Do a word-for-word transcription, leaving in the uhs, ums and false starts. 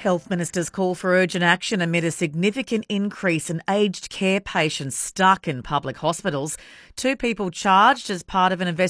Health Minister's call for urgent action amid a significant increase in aged care patients stuck in public hospitals. Two people charged as part of an investigation